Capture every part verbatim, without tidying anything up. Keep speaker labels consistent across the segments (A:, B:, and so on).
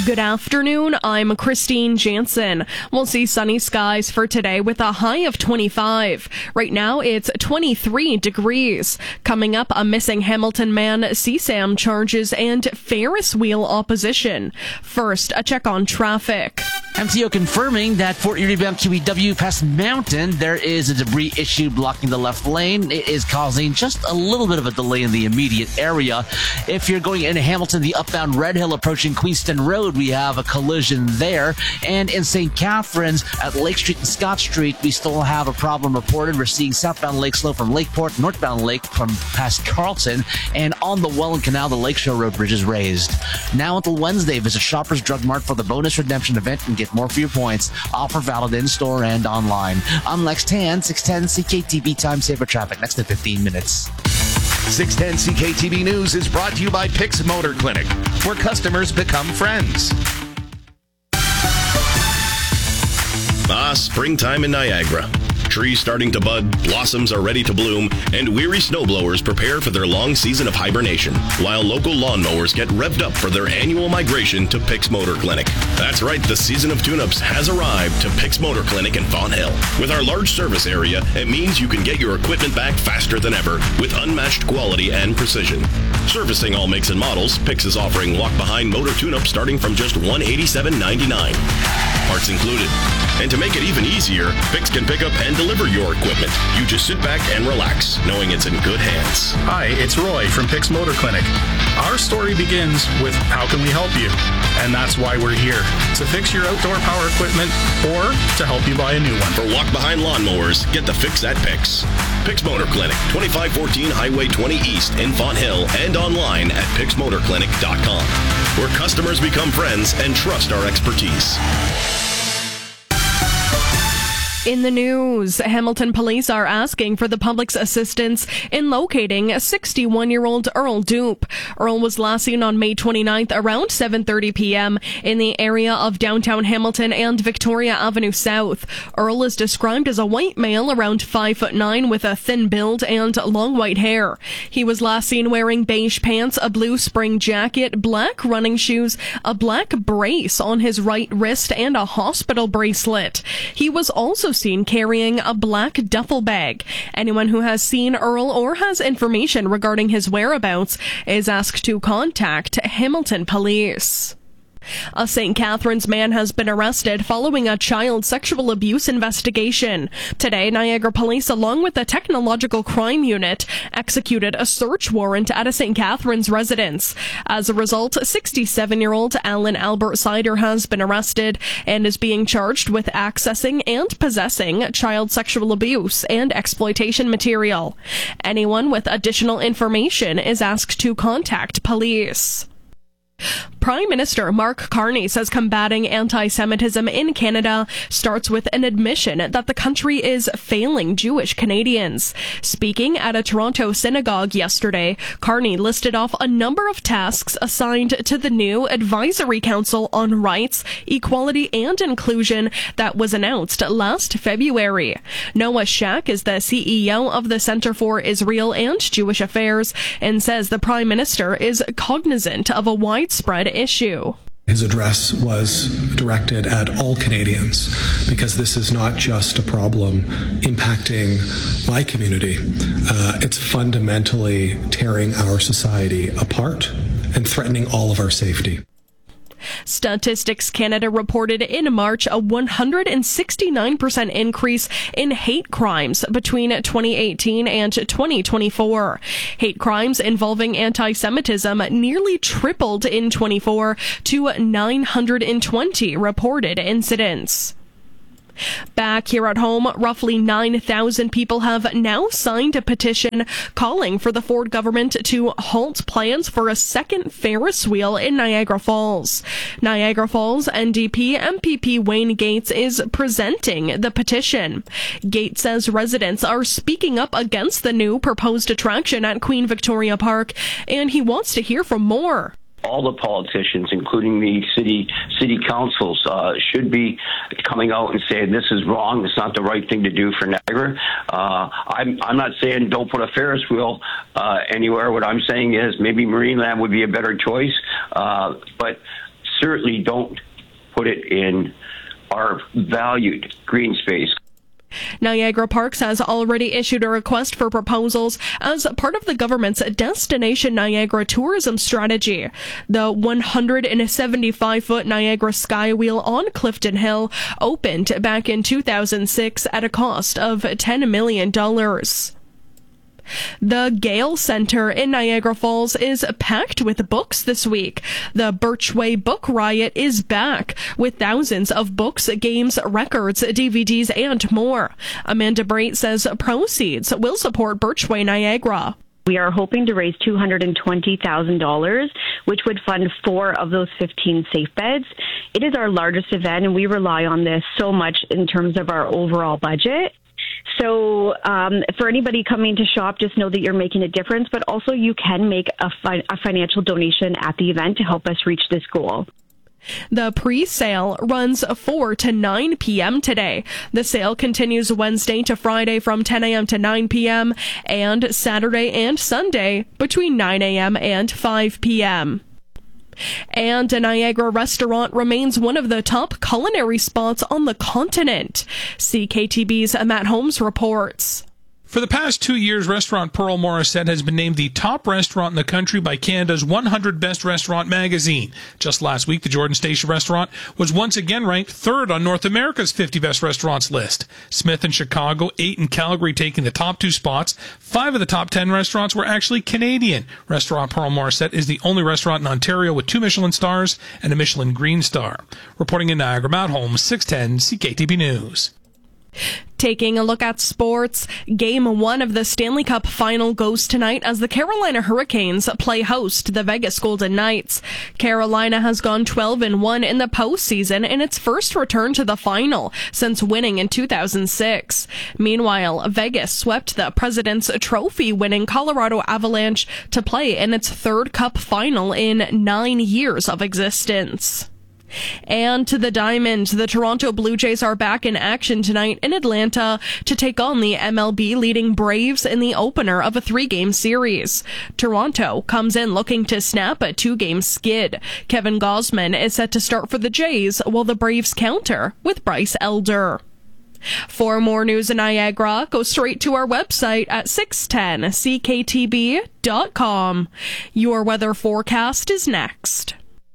A: Good afternoon, I'm Christine Jansen. We'll see sunny skies for today with a high of twenty-five. Right now it's twenty-three degrees. Coming up, a missing Hamilton man, C SAM charges, and Ferris wheel opposition. First, a check on traffic.
B: M T O confirming that Fort Erie bound Q E W past Mountain, there is a debris issue blocking the left lane. It is causing just a little bit of a delay in the immediate area. If you're going into Hamilton, the upbound Red Hill approaching Queenston Road, we have a collision there. And in Saint Catharines at Lake Street and Scott Street, we still have a problem reported. We're seeing southbound Lake Slow from Lakeport, northbound Lake from past Carlton, and on the Welland Canal, the Lakeshore Road Bridge is raised. Now until Wednesday, visit Shoppers Drug Mart for the bonus redemption event and get more for your points. Offer valid in-store and online. I'm Lex Tan, six ten C K T V Time Saver Traffic, next to fifteen minutes.
C: six ten C K T V News is brought to you by Pix Motor Clinic, where customers become friends.
D: Ah, springtime in Niagara. Trees starting to bud, blossoms are ready to bloom, and weary snowblowers prepare for their long season of hibernation, while local lawnmowers get revved up for their annual migration to Pix Motor Clinic. That's right, the season of tune-ups has arrived to Pix Motor Clinic in Font Hill. With our large service area, it means you can get your equipment back faster than ever with unmatched quality and precision. Servicing all makes and models, Pix is offering walk-behind motor tune-up starting from just one hundred eighty-seven ninety-nine. Parts included. And to make it even easier, Pix can pick up and deliver your equipment. You just sit back and relax, knowing it's in good hands.
E: Hi, it's Roy from Pix Motor Clinic. Our story begins with how can we help you? And that's why we're here, to fix your outdoor power equipment or to help you buy a new one.
D: For walk-behind lawnmowers, get the fix at Pix. Pix Motor Clinic, twenty-five fourteen Highway twenty East in Font Hill, and online at pix motor clinic dot com, where customers become friends and trust our expertise.
A: In the news, Hamilton police are asking for the public's assistance in locating sixty-one-year-old Earl Dupe. Earl was last seen on May twenty-ninth around seven thirty p.m. in the area of downtown Hamilton and Victoria Avenue South. Earl is described as a white male around five foot nine with a thin build and long white hair. He was last seen wearing beige pants, a blue spring jacket, black running shoes, a black brace on his right wrist, and a hospital bracelet. He was also seen carrying a black duffel bag. Anyone who has seen Earl or has information regarding his whereabouts is asked to contact Hamilton Police. A Saint Catharines man has been arrested following a child sexual abuse investigation. Today, Niagara Police, along with the Technological Crime Unit, executed a search warrant at a Saint Catharines residence. As a result, sixty-seven-year-old Alan Albert Sider has been arrested and is being charged with accessing and possessing child sexual abuse and exploitation material. Anyone with additional information is asked to contact police. Prime Minister Mark Carney says combating anti-Semitism in Canada starts with an admission that the country is failing Jewish Canadians. Speaking at a Toronto synagogue yesterday, Carney listed off a number of tasks assigned to the new Advisory Council on Rights, Equality and Inclusion that was announced last February. Noah Shack is the C E O of the Center for Israel and Jewish Affairs and says the Prime Minister is cognizant of a widespread issue.
F: His address was directed at all Canadians because this is not just a problem impacting my community. Uh, it's fundamentally tearing our society apart and threatening all of our safety.
A: Statistics Canada reported in March a one hundred sixty-nine percent increase in hate crimes between twenty eighteen and twenty twenty-four. Hate crimes involving anti-Semitism nearly tripled in twenty-four to nine hundred twenty reported incidents. Back here at home, roughly nine thousand people have now signed a petition calling for the Ford government to halt plans for a second Ferris wheel in Niagara Falls. Niagara Falls N D P M P P Wayne Gates is presenting the petition. Gates says residents are speaking up against the new proposed attraction at Queen Victoria Park, and he wants to hear from more.
G: All the politicians, including the city city councils, uh, should be coming out and saying this is wrong. It's not the right thing to do for Niagara. Uh, I'm I'm not saying don't put a Ferris wheel uh, anywhere. What I'm saying is maybe Marineland would be a better choice. Uh, but certainly don't put it in our valued green space.
A: Niagara Parks has already issued a request for proposals as part of the government's Destination Niagara tourism strategy. The one hundred seventy-five foot Niagara Skywheel on Clifton Hill opened back in two thousand six at a cost of ten million dollars. The Gale Center in Niagara Falls is packed with books this week. The Birchway Book Riot is back with thousands of books, games, records, D V Ds, and more. Amanda Brait says proceeds will support Birchway Niagara.
H: We are hoping to raise two hundred twenty thousand dollars, which would fund four of those fifteen safe beds. It is our largest event, and we rely on this so much in terms of our overall budget. So um, for anybody coming to shop, just know that you're making a difference, but also you can make a, fi- a financial donation at the event to help us reach this goal.
A: The pre-sale runs four to nine p.m. today. The sale continues Wednesday to Friday from ten a.m. to nine p.m. and Saturday and Sunday between nine a.m. and five p.m. And a Niagara restaurant remains one of the top culinary spots on the continent. C K T B's Matt Holmes reports.
I: For the past two years, Restaurant Pearl Morissette has been named the top restaurant in the country by Canada's one hundred Best Restaurant magazine. Just last week, the Jordan Station restaurant was once again ranked third on North America's fifty Best Restaurants list. Smith in Chicago, eight in Calgary taking the top two spots. Five of the top ten restaurants were actually Canadian. Restaurant Pearl Morissette is the only restaurant in Ontario with two Michelin stars and a Michelin Green Star. Reporting in Niagara, Matt Holmes, six ten C K T B News.
A: Taking a look at sports, Game one of the Stanley Cup Final goes tonight as the Carolina Hurricanes play host to the Vegas Golden Knights. Carolina has gone twelve and one in the postseason in its first return to the final since winning in two thousand six. Meanwhile, Vegas swept the President's Trophy-winning Colorado Avalanche to play in its third Cup Final in nine years of existence. And to the Diamond, the Toronto Blue Jays are back in action tonight in Atlanta to take on the M L B leading Braves in the opener of a three-game series. Toronto comes in looking to snap a two-game skid. Kevin Gausman is set to start for the Jays, while the Braves counter with Bryce Elder. For more news in Niagara, go straight to our website at six ten C K T B dot com. Your weather forecast is next.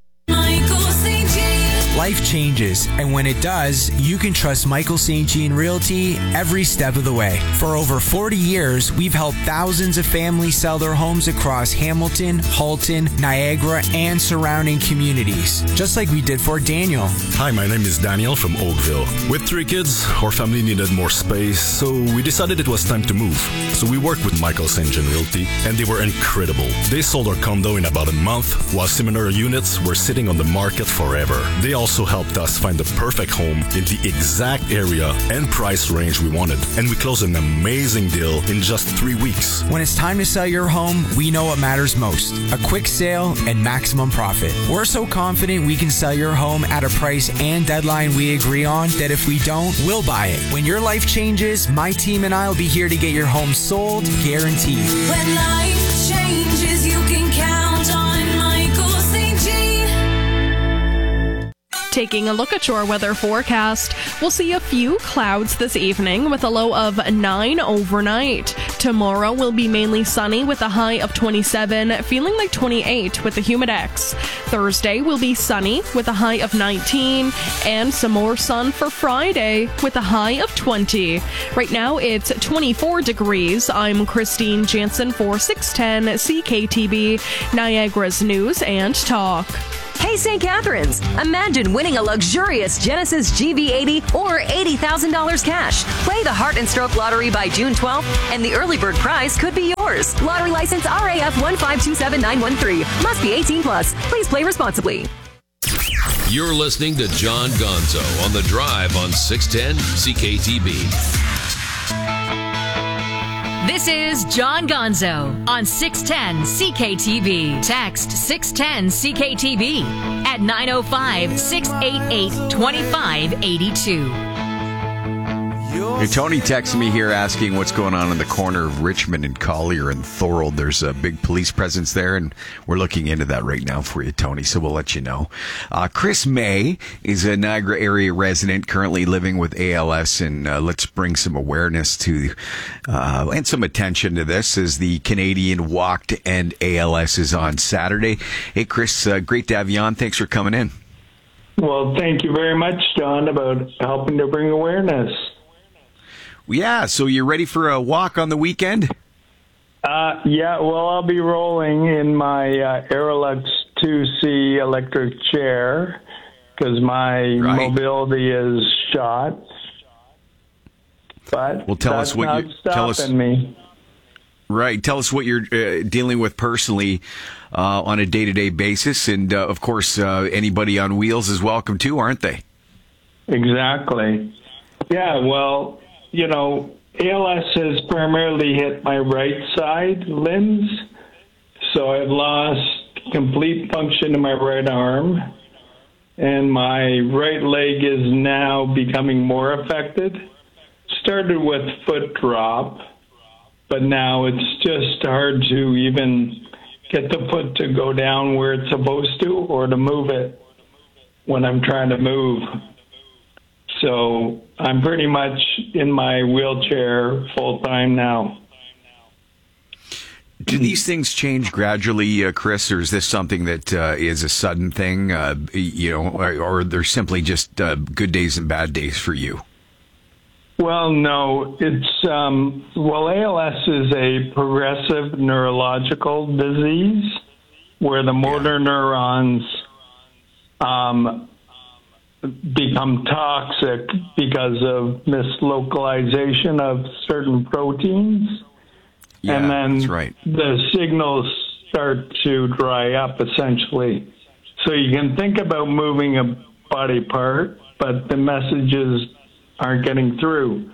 J: Life changes, and when it does, you can trust Michael Saint Jean Realty every step of the way. For over forty years, we've helped thousands of families sell their homes across Hamilton, Halton, Niagara, and surrounding communities, just like we did for Daniel.
K: Hi, my name is Daniel from Oakville. With three kids, our family needed more space, so we decided it was time to move. So we worked with Michael Saint Jean Realty, and they were incredible. They sold our condo in about a month, while similar units were sitting on the market forever. They also helped us find the perfect home in the exact area and price range we wanted, and we closed an amazing deal in just three weeks.
J: When it's time to sell your home, we know what matters most: a quick sale and maximum profit. We're so confident we can sell your home at a price and deadline we agree on that if we don't, we'll buy it. When your life changes, my team and I will be here to get your home sold, guaranteed.
L: When life changes, you can count on Michael Saint Jean.
A: Taking a look at your weather forecast, we'll see a few clouds this evening with a low of nine overnight. Tomorrow will be mainly sunny with a high of twenty-seven, feeling like twenty-eight with a humidex. Thursday will be sunny with a high of nineteen, and some more sun for Friday with a high of twenty. Right now it's twenty-four degrees. I'm Christine Jansen for six ten C K T B, Niagara's News and Talk.
M: Hey, Saint Catharines! Imagine winning a luxurious Genesis G V eighty or eighty thousand dollars cash. Play the Heart and Stroke Lottery by June twelfth, and the early bird prize could be yours. Lottery license R A F one five two seven nine one three. Must be eighteen plus. Please play responsibly.
N: You're listening to John Gonzo on The Drive on six ten C K T B.
O: This is John Gonzo on six ten C K T B. Text six ten C K T B at nine oh five, six eight eight, two five eight two.
P: Hey, Tony texted me here asking what's going on in the corner of Richmond and Collier and Thorold. There's a big police presence there, and we're looking into that right now for you, Tony, so we'll let you know. Uh, Chris May is a Niagara area resident currently living with A L S, and uh, let's bring some awareness to uh, and some attention to this as the Canadian Walk to End A L S is on Saturday. Hey, Chris, uh, great to have you on. Thanks for coming in.
Q: Well, thank you very much, John, about helping to bring awareness.
P: Yeah, so you're ready for a walk on the weekend?
Q: Uh, yeah, well, I'll be rolling in my uh, Aerolux two C electric chair because my right. mobility is shot. But
P: well, tell
Q: that's
P: us what
Q: not
P: you
Q: stopping
P: tell us.
Q: me.
P: Right, tell us what you're uh, dealing with personally uh, on a day-to-day basis, and uh, of course, uh, anybody on wheels is welcome too, aren't they?
Q: Exactly. Yeah, well, you know, A L S has primarily hit my right side limbs, so I've lost complete function in my right arm, and my right leg is now becoming more affected. Started with foot drop, but now it's just hard to even get the foot to go down where it's supposed to or to move it when I'm trying to move. So I'm pretty much in my wheelchair full time now.
P: Do these things change gradually, uh, Chris, or is this something that uh, is a sudden thing, uh, you know, or, or they're simply just uh, good days and bad days for you?
Q: Well, no, it's, um, well, A L S is a progressive neurological disease where the motor neurons um, become toxic because of mislocalization of certain proteins.
P: Yeah,
Q: and then
P: that's right.
Q: the signals start to dry up, essentially. So you can think about moving a body part, but the messages aren't getting through.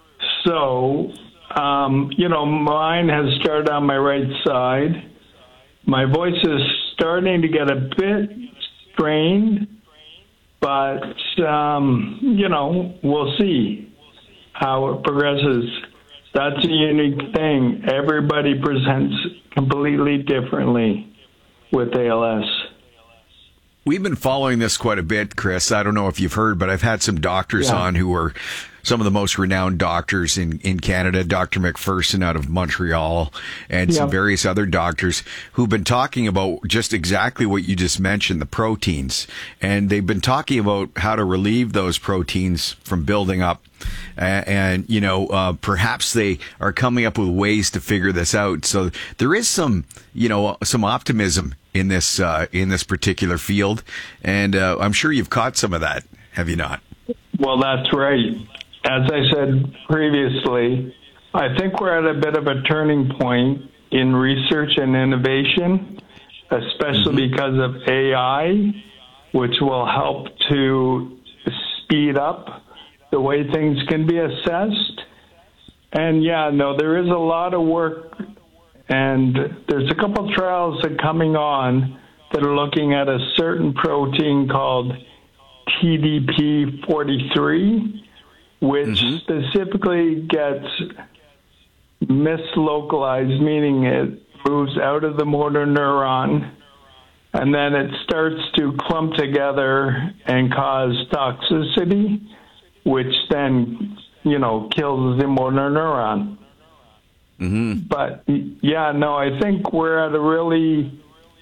Q: So, um, you know, mine has started on my right side. My voice is starting to get a bit strained, but, um, you know, we'll see how it progresses. That's a unique thing. Everybody presents completely differently with A L S.
P: We've been following this quite a bit, Chris. I don't know if you've heard, but I've had some doctors yeah. on who are some of the most renowned doctors in, in Canada, Doctor McPherson out of Montreal, and yeah. some various other doctors who've been talking about just exactly what you just mentioned, the proteins. And they've been talking about how to relieve those proteins from building up. And, and you know, uh, perhaps they are coming up with ways to figure this out. So there is some, you know, some optimism in this uh, in this particular field, and uh, I'm sure you've caught some of that, have you not?
Q: Well, that's right. As I said previously, I think we're at a bit of a turning point in research and innovation, especially mm-hmm. because of A I, which will help to speed up the way things can be assessed. And yeah, no, there is a lot of work. And there's a couple of trials that are coming on that are looking at a certain protein called T D P forty-three, which mm-hmm. specifically gets mislocalized, meaning it moves out of the motor neuron, and then it starts to clump together and cause toxicity, which then, you know, kills the motor neuron.
P: Mm-hmm.
Q: But, yeah, no, I think we're at a really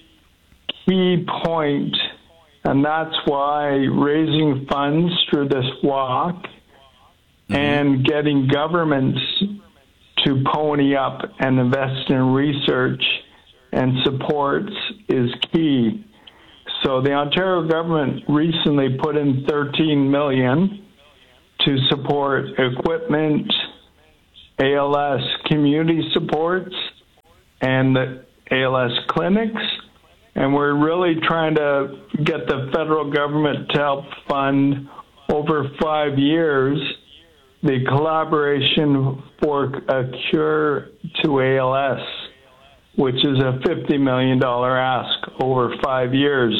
Q: key point, and that's why raising funds through this walk mm-hmm. and getting governments to pony up and invest in research and supports is key. So the Ontario government recently put in thirteen million dollars to support equipment, A L S community supports, and the A L S clinics. And we're really trying to get the federal government to help fund over five years the collaboration for a cure to A L S, which is a fifty million dollars ask over five years.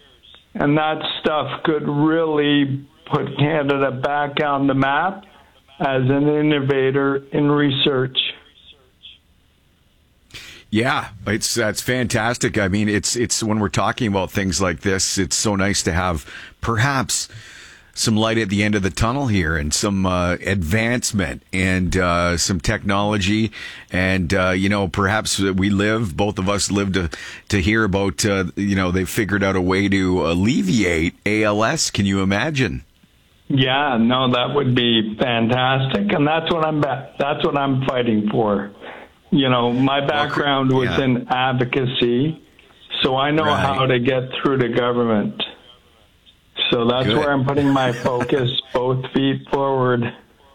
Q: And that stuff could really put Canada back on the map as an innovator in research.
P: Yeah, it's that's fantastic. I mean, it's it's when we're talking about things like this, it's so nice to have perhaps some light at the end of the tunnel here, and some uh, advancement, and uh, some technology, and uh, you know, perhaps we live, both of us live to to hear about. Uh, you know, they've figured out a way to alleviate A L S. Can you imagine?
Q: Yeah, no, that would be fantastic, and that's what I'm that's what I'm fighting for. You know, my background was
P: yeah.
Q: in advocacy, so I know
P: Right.
Q: how to get through to government. So that's
P: Good.
Q: where I'm putting my focus, both feet forward.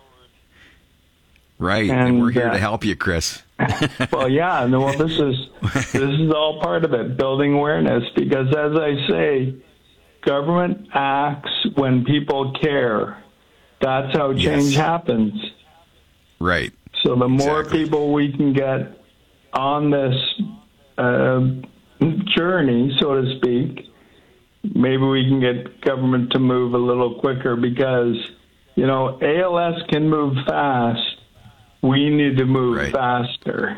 P: Right, and,
Q: And,
P: we're here
Q: uh,
P: to help you, Chris.
Q: Well, yeah, no, well, this is this is all part of it, building awareness, because as I say, government acts when people care. That's how change
P: Yes.
Q: happens.
P: Right.
Q: So the more
P: Exactly.
Q: people we can get on this uh, journey, so to speak, maybe we can get government to move a little quicker, because, you know, A L S can move fast. We need to move
P: Right.
Q: faster.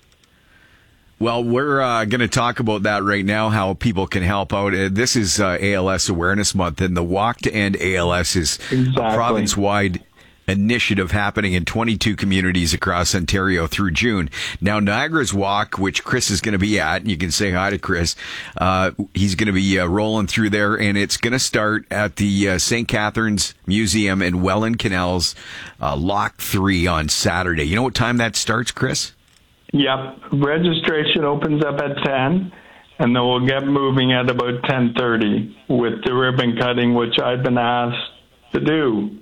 P: Well, we're uh, going to talk about that right now, how people can help out. Uh, this is uh, A L S Awareness Month, and the Walk to End A L S is
Q: Exactly.
P: a province-wide initiative happening in twenty-two communities across Ontario through June. Now, Niagara's Walk, which Chris is going to be at, and you can say hi to Chris, uh, he's going to be uh, rolling through there, and it's going to start at the uh, Saint Catharines Museum in Welland Canals, uh, Lock three on Saturday. You know what time that starts, Chris?
Q: Yep. Registration opens up at ten, and then we'll get moving at about ten thirty with the ribbon cutting, which I've been asked to do.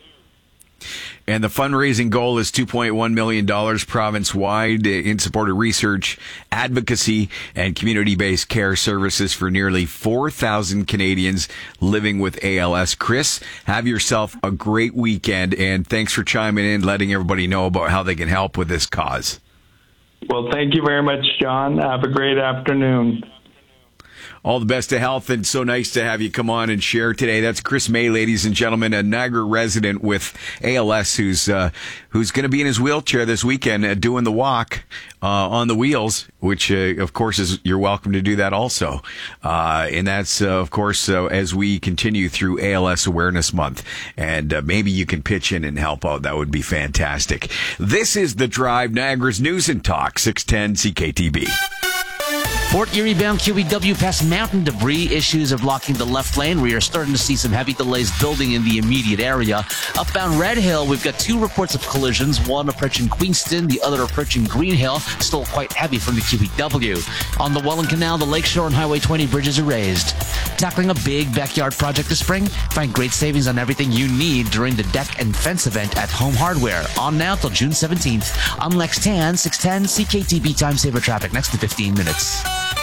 P: And the fundraising goal is two point one million dollars province-wide in support of research, advocacy, and community-based care services for nearly four thousand Canadians living with A L S. Chris, have yourself a great weekend, and thanks for chiming in, letting everybody know about how they can help with this cause.
Q: Well, thank you very much, John. Have a great afternoon.
P: All the best of health, and so nice to have you come on and share today. That's Chris May, ladies and gentlemen, a Niagara resident with A L S who's uh, who's going to be in his wheelchair this weekend uh, doing the walk uh, on the wheels, which, uh, of course, is you're welcome to do that also. Uh, and that's, uh, of course, uh, as we continue through A L S Awareness Month. And uh, maybe you can pitch in and help out. That would be fantastic. This is The Drive, Niagara's News and Talk, six ten C K T B.
B: Fort Erie bound Q E W past mountain debris issues are blocking the left lane. We are starting to see some heavy delays building in the immediate area. Upbound Red Hill, we've got two reports of collisions, one approaching Queenston, the other approaching Green Hill, still quite heavy from the Q E W. On the Welland Canal, the Lakeshore and Highway twenty bridges are raised. Tackling a big backyard project this spring? Find great savings on everything you need during the deck and fence event at Home Hardware. On now till June seventeenth. I'm Lex Tan, six ten C K T B Time Saver Traffic, next to fifteen minutes.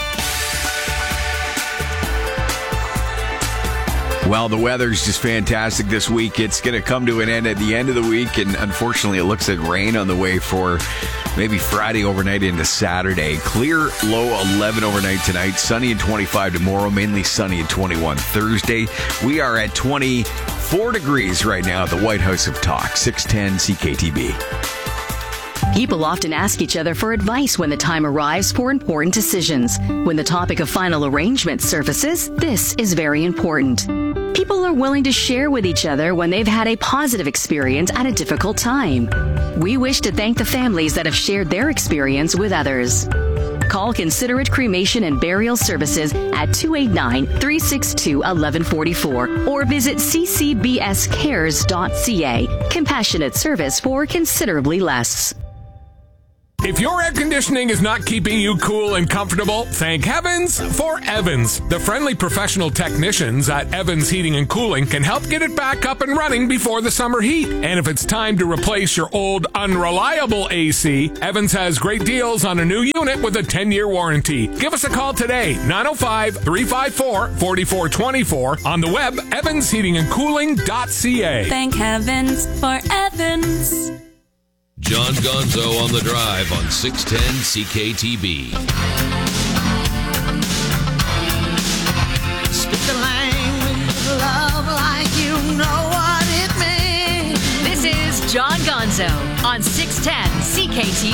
P: Well, the weather's just fantastic this week. It's going to come to an end at the end of the week, and unfortunately, it looks like rain on the way for maybe Friday overnight into Saturday. Clear, low eleven overnight tonight, sunny and twenty-five tomorrow, mainly sunny and twenty-one Thursday. We are at twenty-four degrees right now at the White House of Talk, six ten C K T B.
R: People often ask each other for advice when the time arrives for important decisions. When the topic of final arrangement surfaces, this is very important. People are willing to share with each other when they've had a positive experience at a difficult time. We wish to thank the families that have shared their experience with others. Call Considerate Cremation and Burial Services at two eight nine, three six two, one one four four or visit c c b s cares dot c a. Compassionate service for considerably less.
S: If your air conditioning is not keeping you cool and comfortable, thank heavens for Evans. The friendly professional technicians at Evans Heating and Cooling can help get it back up and running before the summer heat. And if it's time to replace your old unreliable A C, Evans has great deals on a new unit with a ten-year warranty. Give us a call today, nine oh five, three five four, four four two four, on the web, evans heating and cooling dot c a.
L: Thank heavens for Evans.
N: John Gonzo on the Drive on six ten C K T B.
L: Speak the language of love like you know what it means.
O: This is John Gonzo on six ten C K T V.